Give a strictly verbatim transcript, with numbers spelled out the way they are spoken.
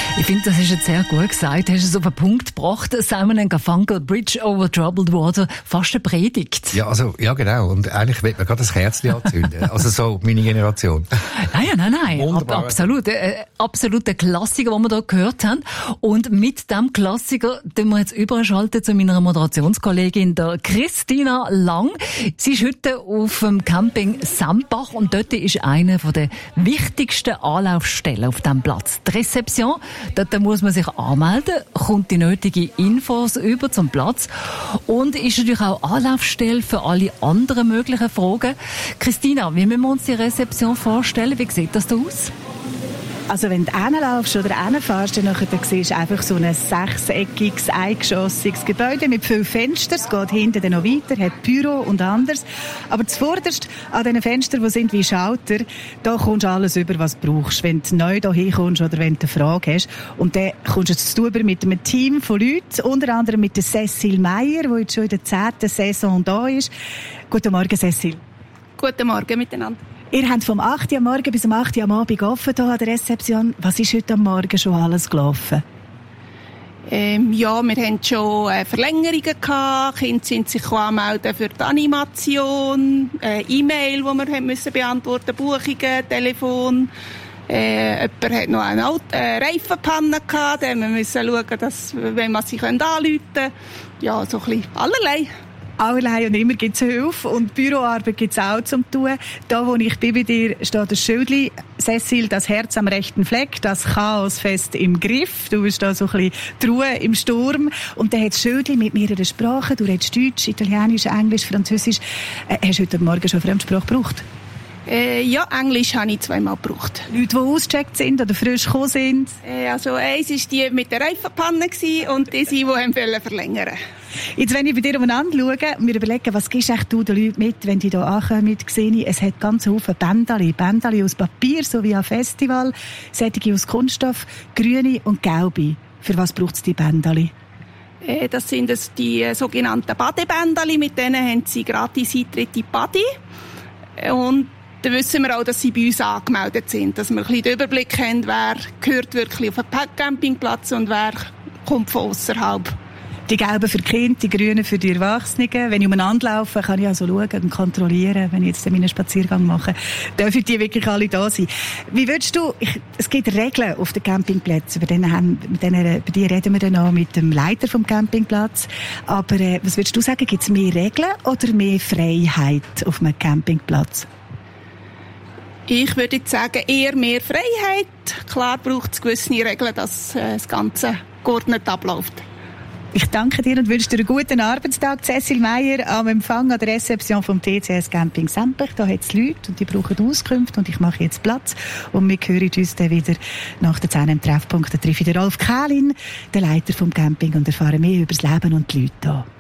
Ich finde, das hast du jetzt sehr gut gesagt. Du hast es auf den Punkt gebracht. Simon and Garfunkel, Bridge over Troubled Water, fast eine Predigt. Ja, also, ja, genau. Und eigentlich will man gerade das Kerzchen anzünden. Also so meine Generation. Nein, nein, nein. Wunderbar. Absolut. Äh, absolut der Klassiker, den wir hier gehört haben. Und mit dem Klassiker tun wir jetzt überschalten zu meiner Moderationskollegin, der Christina Lang. Sie ist heute auf dem Camping Sempach und dort ist eine der wichtigsten Anlaufstellen auf diesem Platz. Die Rezeption. Dort muss man sich anmelden, kommt die nötigen Infos über zum Platz und ist natürlich auch Anlaufstelle für alle anderen möglichen Fragen. Christina, wie müssen wir uns die Rezeption vorstellen? Wie sieht das da aus? Also wenn du hinlaufst oder hinfährst, dann, dann siehst du einfach so ein sechseckiges, eingeschossiges Gebäude mit vielen Fenstern. Es geht hinten dann noch weiter, hat Büro und anderes. Aber zuvorderst an diesen Fenstern, die sind wie Schalter, da kommst du alles über, was du brauchst. Wenn du neu hierher kommst oder wenn du eine Frage hast. Und dann kommst du zu über mit einem Team von Leuten, unter anderem mit der Cecil Meyer, die jetzt schon in der zehnten Saison da ist. Guten Morgen, Cecil. Guten Morgen miteinander. Ihr habt vom acht Uhr am Morgen bis um acht Uhr am Abend offen hier an der Rezeption. Was ist heute am Morgen schon alles gelaufen? Ähm, ja, wir hatten schon äh, Verlängerungen gehabt. Kinder sind sich anmelden für die Animation, äh, E-Mail, die wir haben müssen beantworten, Buchungen, Telefon. Äh, jemand hat noch eine Auto, äh, Reifenpanne gehabt, da wir müssen schauen, dass, wenn man sie anrufen können. Ja, so ein bisschen allerlei. Allerlei und immer gibt es Hilfe und Büroarbeit gibt es auch zum tun. Da, wo ich bin bei dir, steht das Schildli. Cecil, das Herz am rechten Fleck, das Chaos fest im Griff. Du bist da so ein bisschen die Ruhe im Sturm. Und dann hat das Schildli mit mehreren Sprachen. Du redest Deutsch, Italienisch, Englisch, Französisch. Äh, hast du heute Morgen schon Fremdsprache gebraucht? Äh, ja, Englisch habe ich zweimal gebraucht. Leute, die ausgecheckt sind oder frisch gekommen sind? Äh, also eins war die mit der Reifenpanne und die, die haben verlängern wollten. Jetzt, wenn ich bei dir umeinander schaue und mir überlege, was gibst du den Leuten mit, wenn die hier ankommen, sehe ich, es hat ganz viele Bändali. Bändali aus Papier, so wie am Festival, solche aus Kunststoff, grüne und gelbe. Für was braucht es die Bändali? Äh, das sind das die äh, sogenannten Badebändali, mit denen haben sie gratis Eintritt in die Bade. Und dann wissen wir auch, dass sie bei uns angemeldet sind, dass wir ein bisschen den Überblick haben, wer gehört wirklich auf einen Campingplatz und wer kommt von ausserhalb. Die gelben für die Kinder, die grünen für die Erwachsenen. Wenn ich umeinander laufe, kann ich also schauen und kontrollieren, wenn ich jetzt meinen Spaziergang mache. Dürfen die wirklich alle da sein? Wie würdest du, ich, es gibt Regeln auf den Campingplätzen, über denen haben, mit denen, über die reden wir dann auch mit dem Leiter vom Campingplatz. Aber äh, was würdest du sagen, gibt es mehr Regeln oder mehr Freiheit auf einem Campingplatz? Ich würde jetzt sagen, eher mehr Freiheit. Klar braucht es gewisse Regeln, dass äh, das Ganze geordnet abläuft. Ich danke dir und wünsche dir einen guten Arbeitstag. Cecil Meyer am Empfang an der Rezeption vom T C S Camping Sempach. Da hat es Leute und die brauchen Auskünfte und ich mache jetzt Platz. Und wir hören uns dann wieder nach der zehn im Treffpunkt. Da treffe ich den Rolf Kählin, den Leiter vom Camping, und erfahren mehr über das Leben und die Leute hier.